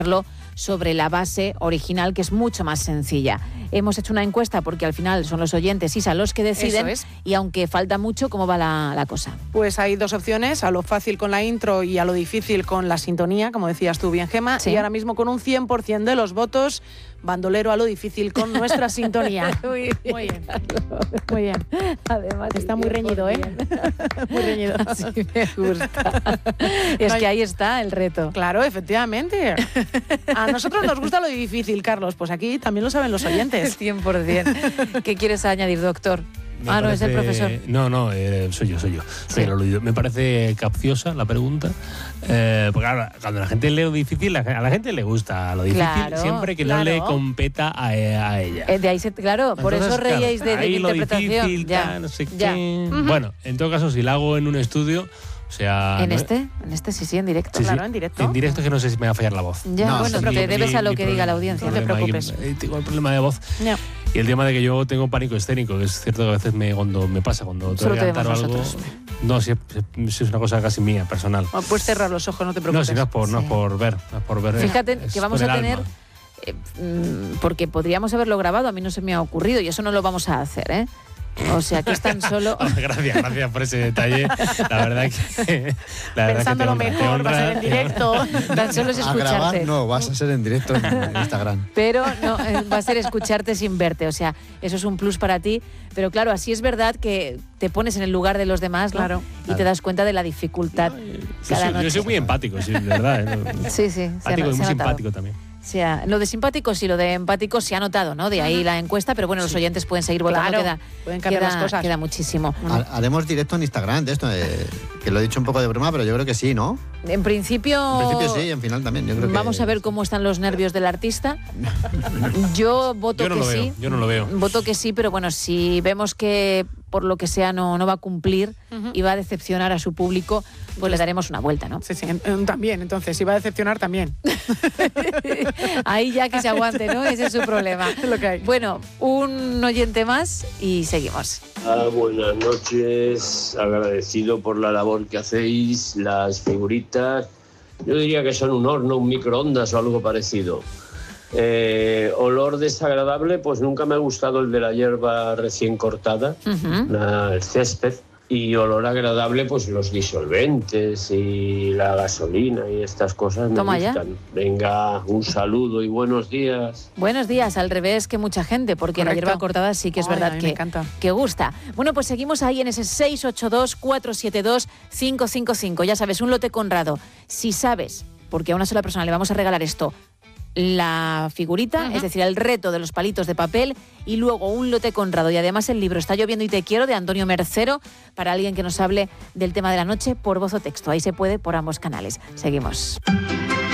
sobre la base original, que es mucho más sencilla. Hemos hecho una encuesta porque al final son los oyentes, Isa, los que deciden. Eso es. Y aunque falta mucho, ¿cómo va la cosa? Pues hay dos opciones, a lo fácil con la intro y a lo difícil con la sintonía, como decías tú bien, Gemma. Sí. Y ahora mismo con un 100% de los votos, bandolero a lo difícil con nuestra sintonía. Muy bien. Muy bien. Además, Está muy reñido, ¿eh? Muy reñido. Así me gusta. Es que ahí está el reto. Claro, efectivamente. A nosotros nos gusta lo difícil, Carlos. Pues aquí también lo saben los oyentes. 100%. ¿Qué quieres añadir, doctor? No, es el profesor. No, soy yo. Soy el aludido. Me parece capciosa la pregunta. Porque ahora, cuando la gente lee lo difícil, a la gente le gusta lo difícil, Claro, siempre que no le competa a ella. De ahí claro, por Entonces, eso reíais de ahí la interpretación. Lo difícil, Ya, no sé ya. qué. Bueno, en todo caso, si la hago en un estudio, o sea... ¿En este sí, en directo. Sí, Claro, en directo. En directo es que no sé si me va a fallar la voz. Ya, No, bueno, sí, te debes a lo Mi que diga la audiencia, no te problema, preocupes. Tengo el problema de voz. Ya. Y el tema de que yo tengo pánico escénico, que es cierto que a veces cuando tengo Solo que te cantar o vemos algo. nosotros. No, si es una cosa casi mía, personal. Bueno, puedes cerrar los ojos, no te No, preocupes. si no es por ver. Fíjate es que vamos con a el tener, alma. porque podríamos haberlo grabado, a mí no se me ha ocurrido y eso no lo vamos a hacer, ¿eh? O sea, que es tan solo... Gracias por ese detalle. La verdad que... Pensándolo mejor, va a ser en directo. Tan solo es A grabar escucharte. no, vas a ser en directo en Instagram. Pero no, va a ser escucharte sin verte, o sea, eso es un plus para ti. Pero claro, así es verdad que te pones en el lugar de los demás, ¿no? Claro. Y te das cuenta de la dificultad cada noche. Yo soy muy empático, sí, de verdad. Sí, se Empático y muy ha notado. simpático también. O sea, lo de simpático sí, lo de empático se ha notado, ¿no? De ahí la encuesta, pero bueno, los oyentes pueden seguir votando, Claro, pueden cambiar las cosas. queda muchísimo. Haremos directo en Instagram de esto, que lo he dicho un poco de broma, pero yo creo que sí, ¿no? En principio... En principio sí, en final también. Yo creo que... Vamos a ver cómo están los nervios del artista. Yo voto que sí. Yo no lo veo. Voto que sí, pero bueno, si vemos que por lo que sea no va a cumplir y va a decepcionar a su público, pues le daremos una vuelta, ¿no? Sí, también. Entonces, si va a decepcionar, también. Ahí ya que se aguante, ¿no? Ese es su problema. Es lo que hay. Bueno, un oyente más y seguimos. Buenas noches, agradecido por la labor que hacéis, las figuritas. Yo diría que son un horno, un microondas o algo parecido. Olor desagradable, pues nunca me ha gustado el de la hierba recién cortada, el césped. Y olor agradable, pues los disolventes y la gasolina y estas cosas me Toma gustan. ya. Venga, un saludo y buenos días. Buenos días, al revés que mucha gente, porque la Correcto. hierba cortada sí que es Ay, a verdad mí me encanta. que gusta. Bueno, pues seguimos ahí en ese 682-472-555. Ya sabes, un lote Conrado. Si sabes, porque a una sola persona le vamos a regalar esto, la figurita, es decir, el reto de los palitos de papel, y luego un lote Conrado y además el libro Está lloviendo y te quiero, de Antonio Mercero, para alguien que nos hable del tema de la noche por voz o texto. Ahí se puede por ambos canales. Seguimos.